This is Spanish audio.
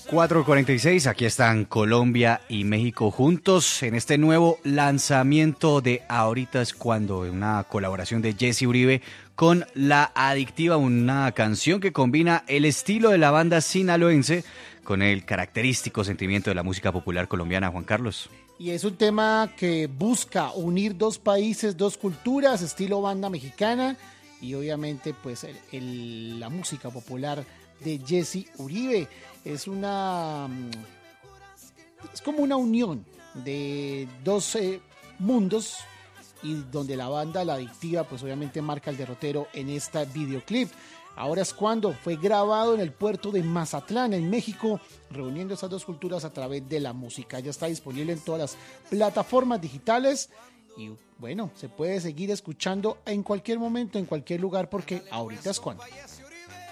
4:46, aquí están Colombia y México juntos en este nuevo lanzamiento de Ahorita es Cuando, una colaboración de Jesse Uribe con La Adictiva, una canción que combina el estilo de la banda sinaloense con el característico sentimiento de la música popular colombiana, Juan Carlos. Y es un tema que busca unir dos países, dos culturas, estilo banda mexicana y obviamente pues la música popular de Jesse Uribe. Es como una unión de dos mundos y donde la banda La Adictiva pues obviamente marca el derrotero en este videoclip. Ahora es cuando fue grabado en el puerto de Mazatlán, en México, reuniendo esas dos culturas a través de la música. Ya está disponible en todas las plataformas digitales y bueno, se puede seguir escuchando en cualquier momento, en cualquier lugar, porque ahorita es cuando.